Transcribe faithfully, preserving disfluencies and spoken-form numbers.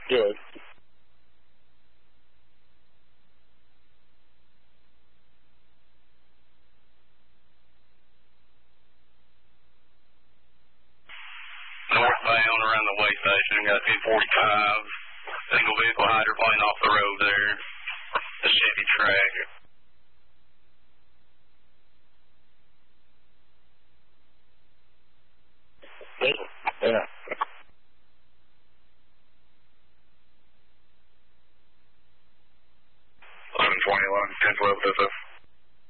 Good. Northbound around the way station, got two forty-five, single vehicle hydro